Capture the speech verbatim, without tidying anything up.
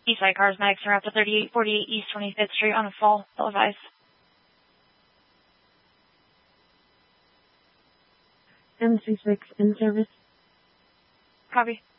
Eastside cars, medics are up to thirty-eight forty-eight East twenty-fifth Street on a fall. Televised. M C six in service. Copy.